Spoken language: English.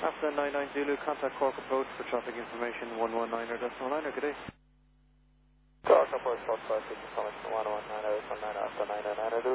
After 99 Zulu, contact Cork approach for traffic information 119.9er, good day. Cork approach, 45, information 119.9er, after 99 Zulu.